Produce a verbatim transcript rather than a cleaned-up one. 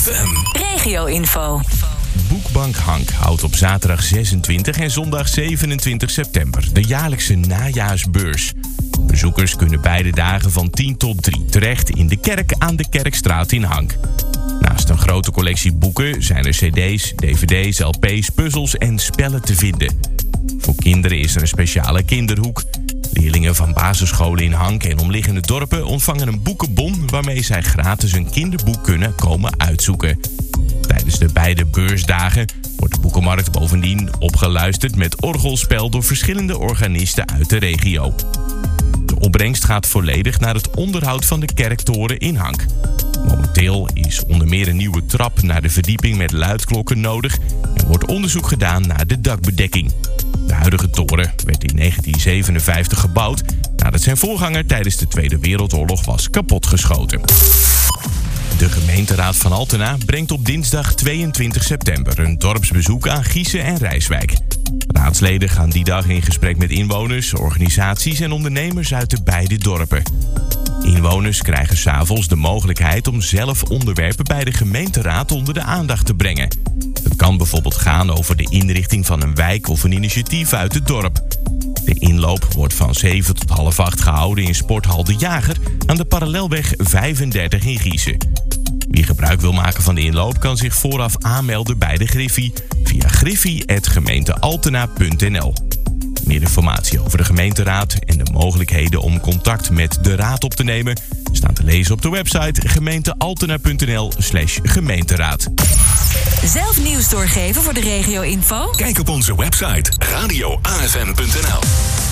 F M. Regio-info. Boekbank Hank houdt op zaterdag zesentwintig en zondag zevenentwintig september de jaarlijkse najaarsbeurs. Bezoekers kunnen beide dagen van tien tot drie terecht in de kerk aan de Kerkstraat in Hank. Naast een grote collectie boeken zijn er cd's, dvd's, lp's, puzzels en spellen te vinden. Voor kinderen is er een speciale kinderhoek. Leerlingen van basisscholen in Hank en omliggende dorpen ontvangen een boekenbon waarmee zij gratis een kinderboek kunnen komen uitzoeken. Tijdens de beide beursdagen wordt de boekenmarkt bovendien opgeluisterd met orgelspel door verschillende organisten uit de regio. De opbrengst gaat volledig naar het onderhoud van de kerktoren in Hank. Momenteel is onder meer een nieuwe trap naar de verdieping met luidklokken nodig en wordt onderzoek gedaan naar de dakbedekking. De huidige toren werd in negentien zevenenvijftig gebouwd nadat zijn voorganger tijdens de Tweede Wereldoorlog was kapotgeschoten. De gemeenteraad van Altena brengt op dinsdag tweeëntwintig september een dorpsbezoek aan Giesen en Rijswijk. Raadsleden gaan die dag in gesprek met inwoners, organisaties en ondernemers uit de beide dorpen. Inwoners krijgen 's avonds de mogelijkheid om zelf onderwerpen bij de gemeenteraad onder de aandacht te brengen. Het kan bijvoorbeeld gaan over de inrichting van een wijk of een initiatief uit het dorp. De inloop wordt van zeven tot half acht gehouden in Sporthal De Jager aan de Parallelweg vijfendertig in Giesen. Wie gebruik wil maken van de inloop kan zich vooraf aanmelden bij de Griffie via griffie punt gemeentealtena punt n l. Meer informatie over de gemeenteraad en de mogelijkheden om contact met de raad op te nemen staan te lezen op de website gemeentealtena punt n l slash gemeenteraad. Zelf nieuws doorgeven voor de regio-info? Kijk op onze website radio a f m punt n l.